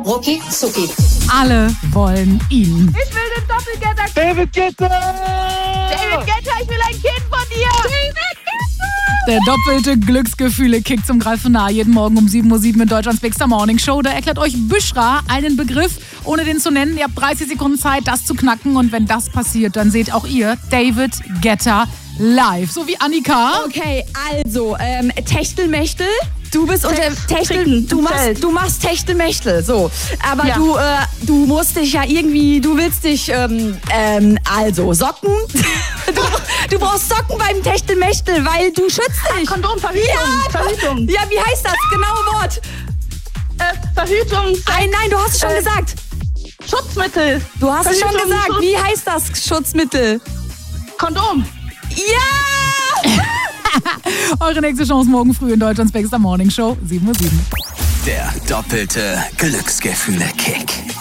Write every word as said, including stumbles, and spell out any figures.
Rucki Zucki. Alle wollen ihn. Ich will den Doppelgetter. David Guetta! David Guetta, ich will ein Kind von dir. David Guetta. Der doppelte Glücksgefühle-Kick zum Greifen nah. Jeden Morgen um sieben Uhr sieben in Deutschlands Bigster Morning Show. Da erklärt euch Büschra einen Begriff, ohne den zu nennen. Ihr habt dreißig Sekunden Zeit, das zu knacken. Und wenn das passiert, dann seht auch ihr David Guetta live. So wie Annika. Okay, also, ähm, Techtelmechtel. Du bist unter Techtel, Tricken, du machst, Feld. du machst Techtelmechtel, so. Aber Ja. du, äh, du musst dich ja irgendwie, du willst dich, ähm, ähm, also Socken. du, du brauchst Socken beim Techtelmechtel, weil du schützt dich. Kondom, Verhütung, Ja, Verhütung. Ja, wie heißt das? Genaue Wort. Äh, Verhütung, Nein, nein, du hast es schon Äh, gesagt. Schutzmittel. Du hast es schon Verhütung, gesagt. Schutz- Wie heißt das Schutzmittel? Kondom. Ja! Eure nächste Chance morgen früh in Deutschlands Bigster Morning Show. sieben Uhr sieben. Der doppelte Glücksgefühle-Kick.